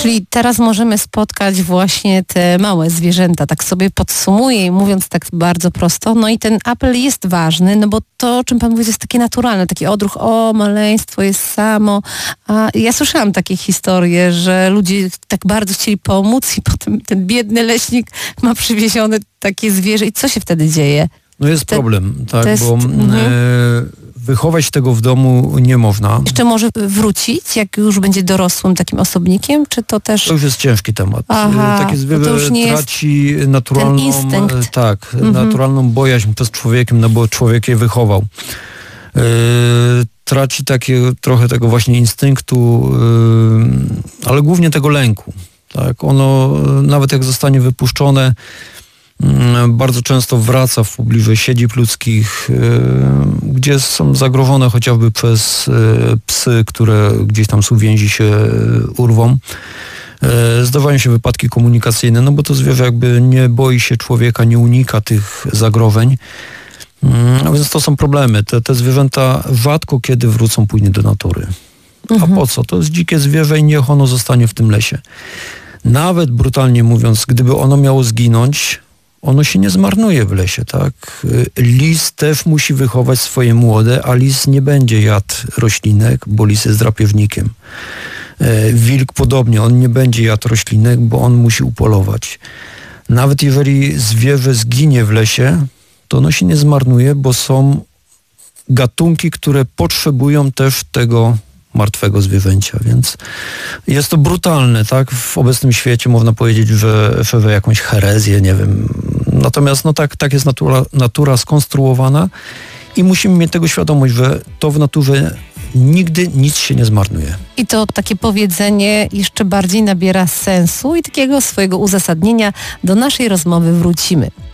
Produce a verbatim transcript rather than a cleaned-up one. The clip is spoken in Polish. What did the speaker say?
Czyli teraz możemy spotkać właśnie te małe zwierzęta, tak sobie podsumuję i mówiąc tak bardzo prosto, no i ten apel jest ważny, no bo to, o czym pan mówi, jest takie naturalne, taki odruch, o, maleństwo jest samo, a ja słyszałam takie historie, że ludzie tak bardzo chcieli pomóc i potem ten biedny leśnik ma przywiezione takie zwierzę i co się wtedy dzieje? No jest Te, problem, tak, jest, bo mhm. e, wychować tego w domu nie można. Jeszcze może wrócić, jak już będzie dorosłym takim osobnikiem, czy to też... To już jest ciężki temat. Aha, Takie zwierzę traci naturalną, ten instynkt. tak, mhm. naturalną bojaźń przed człowiekiem, no bo człowiek je wychował. E, traci takie trochę tego właśnie instynktu, e, ale głównie tego lęku. Tak, ono nawet jak zostanie wypuszczone, bardzo często wraca w pobliżu siedzib ludzkich, gdzie są zagrożone chociażby przez psy, które gdzieś tam z uwięzi się urwą. Zdarzają się wypadki komunikacyjne, no bo to zwierzę jakby nie boi się człowieka, nie unika tych zagrożeń. A więc to są problemy. Te, te zwierzęta rzadko kiedy wrócą później do natury. Mhm. A po co? To jest dzikie zwierzę i niech ono zostanie w tym lesie. Nawet brutalnie mówiąc, gdyby ono miało zginąć, ono się nie zmarnuje w lesie, tak? Lis też musi wychować swoje młode, a lis nie będzie jadł roślinek, bo lis jest drapieżnikiem. Wilk podobnie, on nie będzie jadł roślinek, bo on musi upolować. Nawet jeżeli zwierzę zginie w lesie, to ono się nie zmarnuje, bo są gatunki, które potrzebują też tego martwego zwierzęcia, więc jest to brutalne, tak? W obecnym świecie można powiedzieć, że że jakąś herezję, nie wiem. Natomiast no tak, tak jest natura, natura skonstruowana i musimy mieć tego świadomość, że to w naturze nigdy nic się nie zmarnuje. I to takie powiedzenie jeszcze bardziej nabiera sensu i takiego swojego uzasadnienia. Do naszej rozmowy wrócimy.